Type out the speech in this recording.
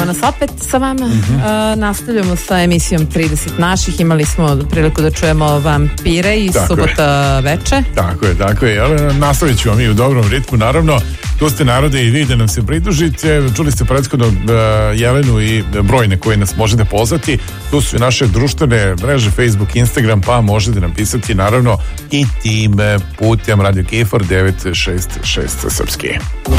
nas opet sa vama. Nastavljamo sa emisijom 30 naših. Imali smo priliku da čujemo Vampire i subota veče. Tako je. Nastavit ćemo mi u dobrom ritmu, naravno. Tu ste, narode, i vi da nam se pridružite. Čuli ste prethodno Jelenu i brojne koje nas možete pozvati. Tu su i naše društvene mreže, Facebook, Instagram, pa možete nam pisati, naravno, i tim putem Radio Kefor 966 Srpski.